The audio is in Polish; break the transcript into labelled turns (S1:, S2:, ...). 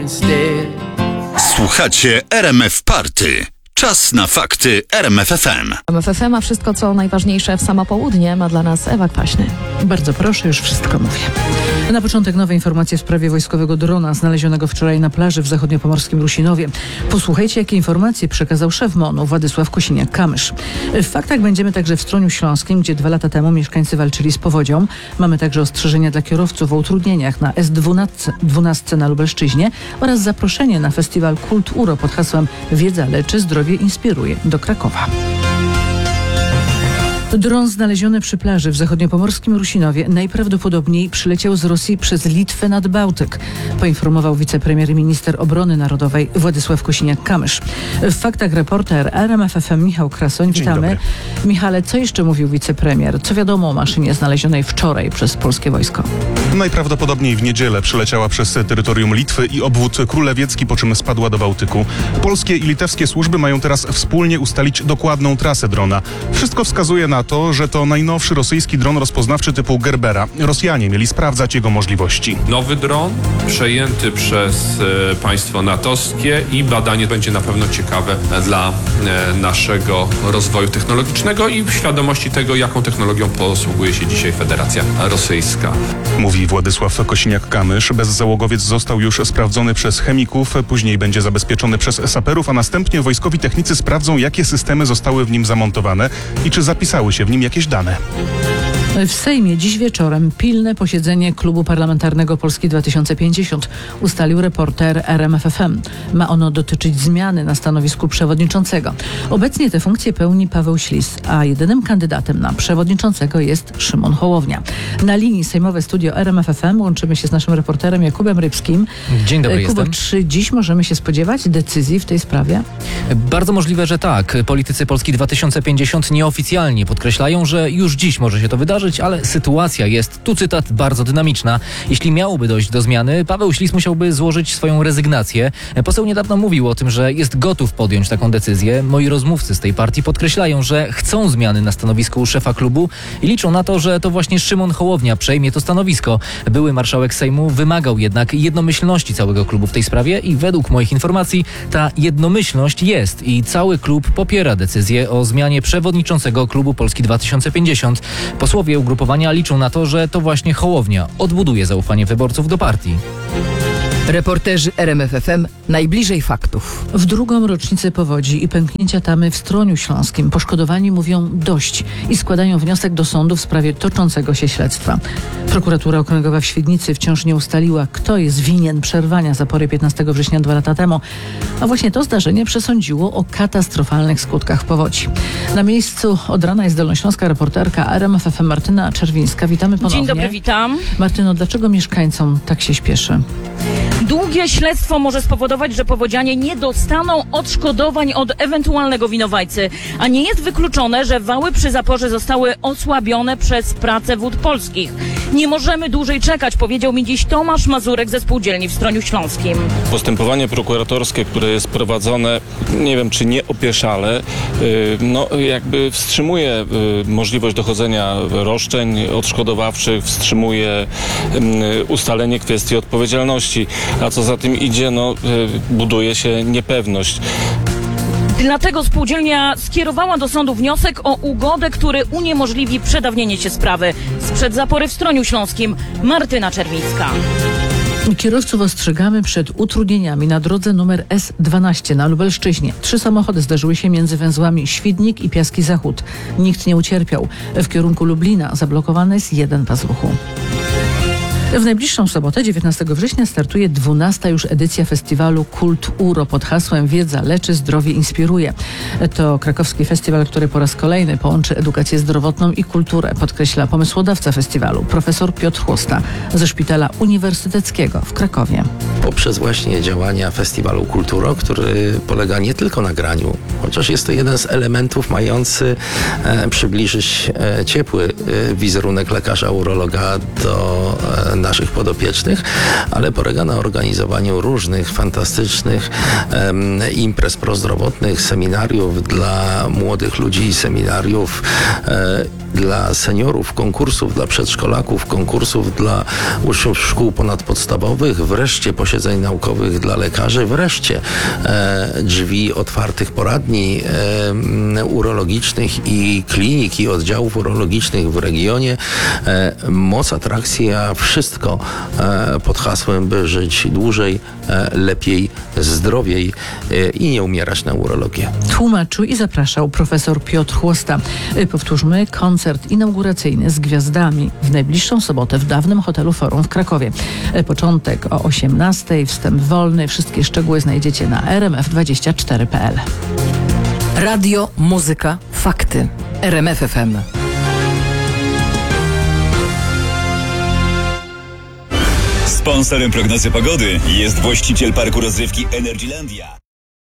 S1: Słuchacie RMF Party. Czas na fakty RMF FM.
S2: RMF FM, a wszystko co najważniejsze w samo południe ma dla nas Ewa Kwaśny.
S3: Bardzo proszę, już wszystko mówię. Na początek nowe informacje w sprawie wojskowego drona znalezionego wczoraj na plaży w zachodniopomorskim Rusinowie. Posłuchajcie, jakie informacje przekazał szef MON-u Władysław Kosiniak-Kamysz. W faktach będziemy także w Stroniu Śląskim, gdzie 2 lata temu mieszkańcy walczyli z powodzią. Mamy także ostrzeżenia dla kierowców o utrudnieniach na S12 na Lubelszczyźnie oraz zaproszenie na festiwal Kult URO pod hasłem Wiedza leczy, zdrowie inspiruje do Krakowa. Dron znaleziony przy plaży w zachodniopomorskim Rusinowie najprawdopodobniej przyleciał z Rosji przez Litwę nad Bałtyk, poinformował wicepremier i minister obrony narodowej Władysław Kosiniak-Kamysz. W faktach reporter RMF FM Michał Krasoń. Witamy. Michale, co jeszcze mówił wicepremier? Co wiadomo o maszynie znalezionej wczoraj przez polskie wojsko?
S4: Najprawdopodobniej w niedzielę przyleciała przez terytorium Litwy i obwód królewiecki, po czym spadła do Bałtyku. Polskie i litewskie służby mają teraz wspólnie ustalić dokładną trasę drona. Wszystko wskazuje na to, że to najnowszy rosyjski dron rozpoznawczy typu Gerbera. Rosjanie mieli sprawdzać jego możliwości.
S5: Nowy dron przejęty przez państwo natowskie i badanie będzie na pewno ciekawe dla naszego rozwoju technologicznego i świadomości tego, jaką technologią posługuje się dzisiaj Federacja Rosyjska.
S4: Mówi Władysław Kosiniak-Kamysz. Bezzałogowiec został już sprawdzony przez chemików, później będzie zabezpieczony przez saperów, a następnie wojskowi technicy sprawdzą, jakie systemy zostały w nim zamontowane i czy zapisały się w nim jakieś dane.
S3: W Sejmie dziś wieczorem pilne posiedzenie Klubu Parlamentarnego Polski 2050 ustalił reporter RMF FM. Ma ono dotyczyć zmiany na stanowisku przewodniczącego. Obecnie tę funkcję pełni Paweł Ślis, a jedynym kandydatem na przewodniczącego jest Szymon Hołownia. Na linii sejmowe studio RMF FM łączymy się z naszym reporterem Jakubem Rybskim.
S6: Dzień dobry,
S3: Kubo,
S6: jestem.
S3: czy dziś możemy się spodziewać decyzji w tej sprawie?
S6: Bardzo możliwe, że tak. Politycy Polski 2050 nieoficjalnie podkreślają, że już dziś może się to wydarzyć, ale sytuacja jest, tu cytat, bardzo dynamiczna. Jeśli miałoby dojść do zmiany, Paweł Ślis musiałby złożyć swoją rezygnację. Poseł niedawno mówił o tym, że jest gotów podjąć taką decyzję. Moi rozmówcy z tej partii podkreślają, że chcą zmiany na stanowisku szefa klubu i liczą na to, że to właśnie Szymon Hołownia przejmie to stanowisko. Były marszałek Sejmu wymagał jednak jednomyślności całego klubu w tej sprawie i według moich informacji ta jednomyślność jest i cały klub popiera decyzję o zmianie przewodniczącego klubu Polski 2050. Posłowie ugrupowania liczą na to, że to właśnie Hołownia odbuduje zaufanie wyborców do partii.
S7: Reporterzy RMF FM najbliżej faktów.
S3: W drugą rocznicę powodzi i pęknięcia tamy w Stroniu Śląskim poszkodowani mówią dość i składają wniosek do sądu w sprawie toczącego się śledztwa. Prokuratura Okręgowa w Świdnicy wciąż nie ustaliła, kto jest winien przerwania zapory 15 września 2 lata temu. A właśnie to zdarzenie przesądziło o katastrofalnych skutkach powodzi. Na miejscu od rana jest dolnośląska reporterka RMF FM Martyna Czerwińska. Witamy ponownie.
S8: Dzień dobry, witam.
S3: Martyno, dlaczego mieszkańcom tak się śpieszy?
S8: Długie śledztwo może spowodować, że powodzianie nie dostaną odszkodowań od ewentualnego winowajcy, a nie jest wykluczone, że wały przy zaporze zostały osłabione przez pracę Wód Polskich. Nie możemy dłużej czekać, powiedział mi dziś Tomasz Mazurek ze spółdzielni w Stroniu Śląskim.
S9: Postępowanie prokuratorskie, które jest prowadzone, nie wiem czy nie opieszale, jakby wstrzymuje możliwość dochodzenia roszczeń odszkodowawczych, wstrzymuje ustalenie kwestii odpowiedzialności, a co za tym idzie, buduje się niepewność.
S8: Dlatego spółdzielnia skierowała do sądu wniosek o ugodę, który uniemożliwi przedawnienie się sprawy. Sprzed zapory w Stroniu Śląskim Martyna Czerwińska.
S3: Kierowców ostrzegamy przed utrudnieniami na drodze numer S12 na Lubelszczyźnie. 3 samochody zdarzyły się między węzłami Świdnik i Piaski Zachód. Nikt nie ucierpiał. W kierunku Lublina zablokowany jest jeden pas ruchu. W najbliższą sobotę, 19 września, startuje 12. już edycja festiwalu Kult URO pod hasłem Wiedza leczy, zdrowie inspiruje. To krakowski festiwal, który po raz kolejny połączy edukację zdrowotną i kulturę, podkreśla pomysłodawca festiwalu, profesor Piotr Chłosta ze Szpitala Uniwersyteckiego w Krakowie.
S10: Poprzez właśnie działania festiwalu Kult URO, który polega nie tylko na graniu, chociaż jest to jeden z elementów mający przybliżyć ciepły wizerunek lekarza urologa do naszych podopiecznych, ale polega na organizowaniu różnych fantastycznych imprez prozdrowotnych, seminariów dla młodych ludzi, seminariów dla seniorów, konkursów dla przedszkolaków, konkursów dla uczniów szkół ponadpodstawowych, wreszcie posiedzeń naukowych dla lekarzy, wreszcie drzwi otwartych poradni urologicznych i klinik i oddziałów urologicznych w regionie. Moc atrakcji, a wszystko pod hasłem, by żyć dłużej, lepiej, zdrowiej i nie umierać na urologię.
S3: Tłumaczył i zapraszał profesor Piotr Chłosta. Powtórzmy, koncert inauguracyjny z gwiazdami w najbliższą sobotę w dawnym hotelu Forum w Krakowie. Początek o 18:00, wstęp wolny. Wszystkie szczegóły znajdziecie na rmf24.pl.
S7: Radio, muzyka, fakty. RMF FM.
S11: Sponsorem prognozy pogody jest właściciel parku rozrywki Energylandia.